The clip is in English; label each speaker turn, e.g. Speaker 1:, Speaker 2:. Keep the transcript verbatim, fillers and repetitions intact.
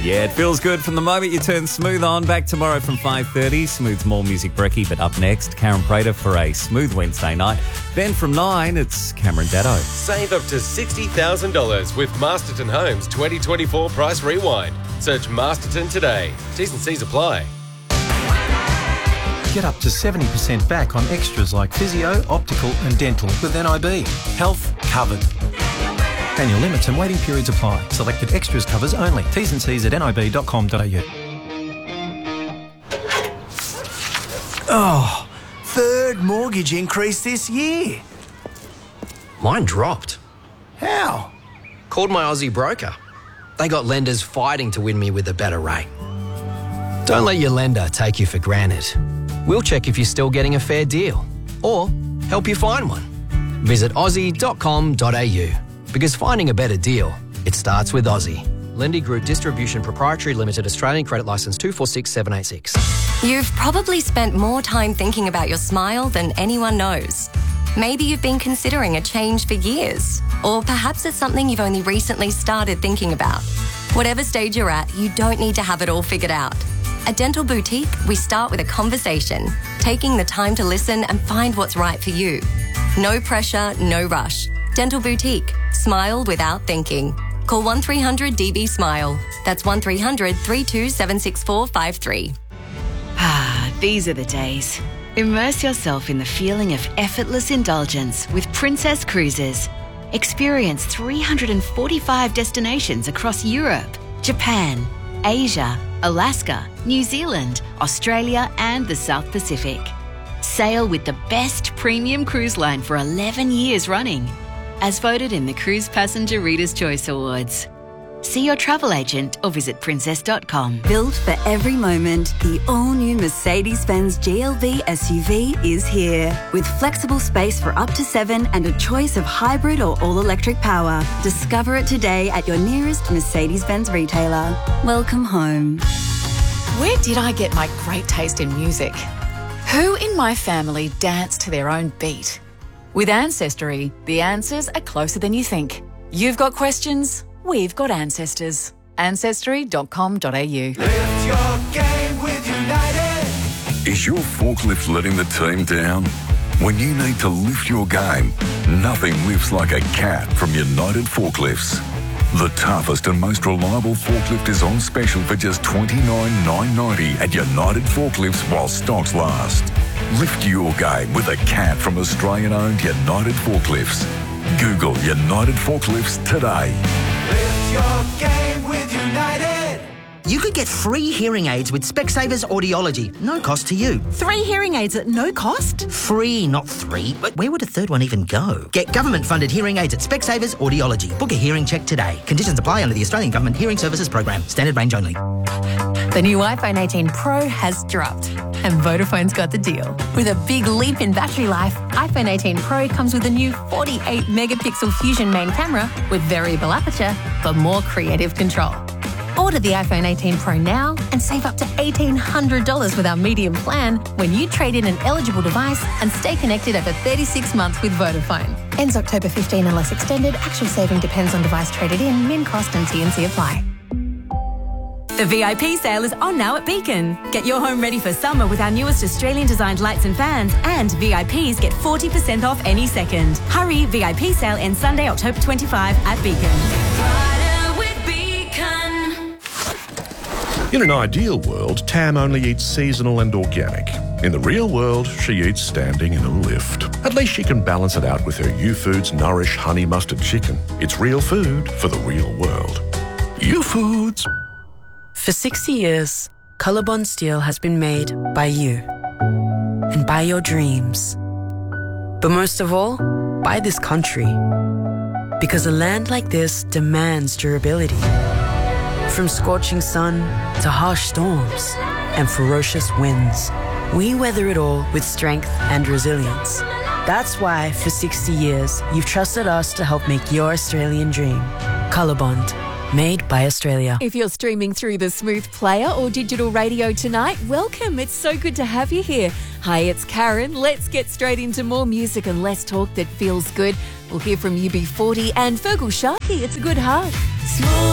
Speaker 1: Yeah, it feels good from the moment you turn Smooth on. Back tomorrow from five thirty. Smooth's more music brekkie, but up next, Karen Prater for a Smooth Wednesday night. Then from nine, it's Cameron Daddo.
Speaker 2: Save up to sixty thousand dollars with Masterton Homes twenty twenty-four Price Rewind. Search Masterton today. T's and C's apply.
Speaker 3: Get up to seventy percent back on extras like physio, optical and dental with N I B. Health covered. Annual limits and waiting periods apply. Selected extras covers only. T's and C's at nib dot com dot a u.
Speaker 4: Oh, third mortgage increase this year.
Speaker 5: Mine dropped.
Speaker 4: How?
Speaker 5: Called my Aussie broker. They got lenders fighting to win me with a better rate. Don't let your lender take you for granted. We'll check if you're still getting a fair deal or help you find one. Visit aussie dot com dot a u because finding a better deal, it starts with Aussie. Lendy Group Distribution Proprietary Limited, Australian Credit Licence two four six seven eight six.
Speaker 6: You've probably spent more time thinking about your smile than anyone knows. Maybe you've been considering a change for years, or perhaps it's something you've only recently started thinking about. Whatever stage you're at, you don't need to have it all figured out. At Dental Boutique, we start with a conversation, taking the time to listen and find what's right for you. No pressure, no rush. Dental Boutique. Smile without thinking. Call one three hundred D B SMILE. That's one three hundred, three two seven six four five three.
Speaker 7: Ah, these are the days. Immerse yourself in the feeling of effortless indulgence with Princess Cruises. Experience three hundred forty-five destinations across Europe, Japan, Asia, Alaska, New Zealand, Australia and the South Pacific. Sail with the best premium cruise line for eleven years running, as voted in the Cruise Passenger Reader's Choice Awards. See your travel agent or visit princess dot com.
Speaker 8: Built for every moment, the all-new Mercedes-Benz G L B S U V is here. With flexible space for up to seven and a choice of hybrid or all-electric power. Discover it today at your nearest Mercedes-Benz retailer. Welcome home.
Speaker 9: Where did I get my great taste in music? Who in my family danced to their own beat? With Ancestry, the answers are closer than you think. You've got questions? We've got ancestors. ancestry dot com dot a u.
Speaker 4: Lift your game with United.
Speaker 10: Is your forklift letting the team down? When you need to lift your game, nothing lifts like a cat from United Forklifts. The toughest and most reliable forklift is on special for just twenty-nine thousand nine hundred ninety dollars at United Forklifts while stocks last. Lift your game with a cat from Australian-owned United Forklifts. Google United Forklifts today.
Speaker 4: Lift your game with United.
Speaker 11: You could get free hearing aids with Specsavers Audiology. No cost to you.
Speaker 12: Three hearing aids at no cost?
Speaker 11: Free, not three. But where would a third one even go? Get government-funded hearing aids at Specsavers Audiology. Book a hearing check today. Conditions apply under the Australian Government Hearing Services Program. Standard range only.
Speaker 13: The new iPhone eighteen Pro has dropped, and Vodafone's got the deal. With a big leap in battery life, iPhone eighteen Pro comes with a new forty-eight megapixel Fusion main camera with variable aperture for more creative control. Order the iPhone eighteen Pro now and save up to eighteen hundred dollars with our medium plan when you trade in an eligible device and stay connected over thirty-six months with Vodafone. Ends October fifteenth unless extended. Actual saving depends on device traded in, min cost and T and C apply.
Speaker 14: The V I P sale is on now at Beacon. Get your home ready for summer with our newest Australian-designed lights and fans, and V I Ps get forty percent off any second. Hurry, V I P sale ends Sunday, October twenty-fifth at Beacon.
Speaker 15: In an ideal world, Tam only eats seasonal and organic. In the real world, she eats standing in a lift. At least she can balance it out with her U-Foods Nourish Honey Mustard Chicken. It's real food for the real world. U-Foods.
Speaker 16: For sixty years, Colorbond Steel has been made by you and by your dreams. But most of all, by this country. Because a land like this demands durability. From scorching sun to harsh storms and ferocious winds, we weather it all with strength and resilience. That's why, for sixty years, you've trusted us to help make your Australian dream. Colorbond. Made by Australia.
Speaker 17: If you're streaming through the Smooth player or digital radio tonight, welcome. It's so good to have you here. Hi, it's Karen. Let's get straight into more music and less talk that feels good. We'll hear from U B forty and Fergal Sharkey. It's a good hug. Smooth.